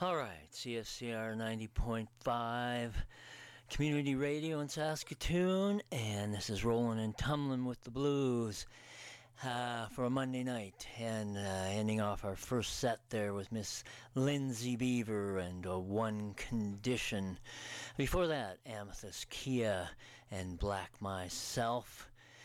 All right, CFCR 90.5 Community Radio in Saskatoon, and this is Rolling and Tumbling with the Blues for a Monday night, and ending off our first set there with Miss Lindsay Beaver and One Condition. Before that, Amethyst Kia and Black Myself.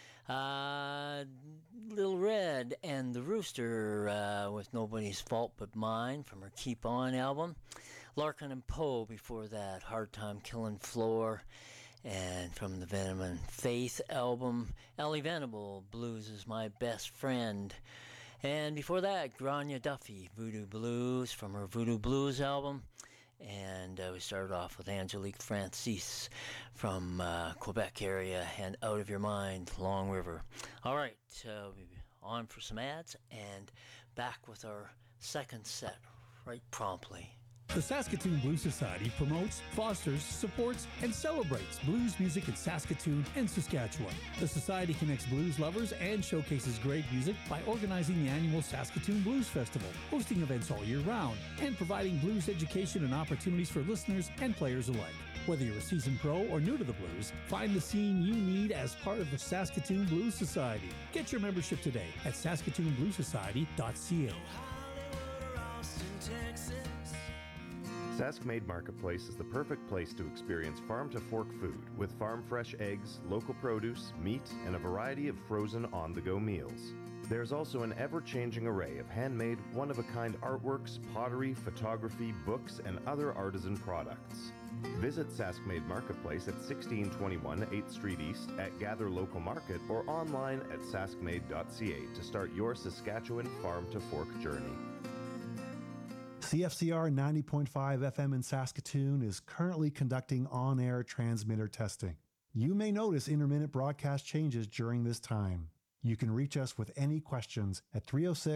Little Red and the Rooster with Nobody's Fault But Mine from her Keep On album. Larkin and Poe before that, Hard Time Killing Floor. And from the Venom and Faith album, Ellie Venable, Blues Is My Best Friend. And before that, Grania Duffy, Voodoo Blues from her Voodoo Blues album. And we started off with Angelique Francis from Quebec area and Out of Your Mind, Long River. All right, on for some ads and back with our second set right promptly. The Saskatoon Blues Society promotes, fosters, supports, and celebrates blues music in Saskatoon and Saskatchewan. The Society connects blues lovers and showcases great music by organizing the annual Saskatoon Blues Festival, hosting events all year round, and providing blues education and opportunities for listeners and players alike. Whether you're a seasoned pro or new to the blues, find the scene you need as part of the Saskatoon Blues Society. Get your membership today at saskatoonbluesociety.ca. Saskmade Marketplace is the perfect place to experience farm-to-fork food with farm-fresh eggs, local produce, meat, and a variety of frozen on-the-go meals. There's also an ever-changing array of handmade, one-of-a-kind artworks, pottery, photography, books, and other artisan products. Visit Saskmade Marketplace at 1621 8th Street East at Gather Local Market or online at saskmade.ca to start your Saskatchewan farm-to-fork journey. CFCR 90.5 FM in Saskatoon is currently conducting on-air transmitter testing. You may notice intermittent broadcast changes during this time. You can reach us with any questions at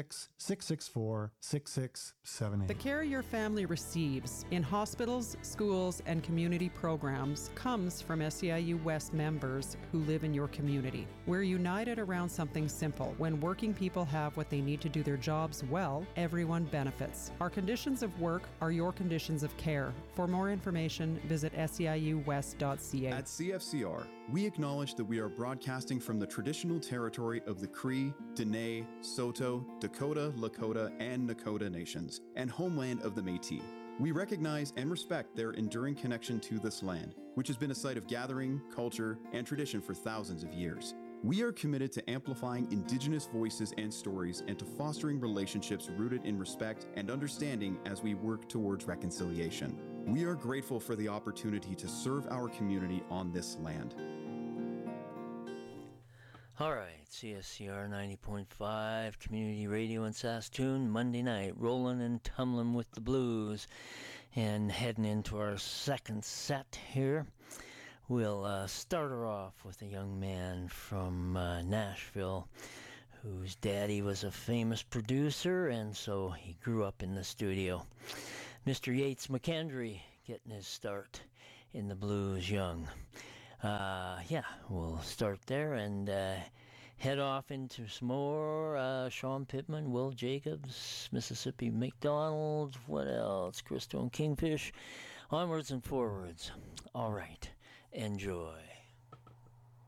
306-664-6678. The care your family receives in hospitals, schools, and community programs comes from SEIU West members who live in your community. We're united around something simple. When working people have what they need to do their jobs well, everyone benefits. Our conditions of work are your conditions of care. For more information, visit seiuwest.ca. At CFCR, we acknowledge that we are broadcasting from the traditional territory of the Cree, Dene, Saulteaux, Dakota, Lakota, and Nakota nations, and homeland of the Métis. We recognize and respect their enduring connection to this land, which has been a site of gathering, culture, and tradition for thousands of years. We are committed to amplifying Indigenous voices and stories and to fostering relationships rooted in respect and understanding as we work towards reconciliation. We are grateful for the opportunity to serve our community on this land. All right, CSCR 90.5 Community Radio in Saskatoon, Monday night, rolling and tumbling with the blues. And heading into our second set here, we'll start her off with a young man from Nashville whose daddy was a famous producer, and so he grew up in the studio. Mr. Yates McKendry getting his start in the blues young. We'll start there and head off into some more Sean Pittman, Will Jacobs, Mississippi McDonald, what else? Christo and Kingfish, onwards and forwards. All right, enjoy.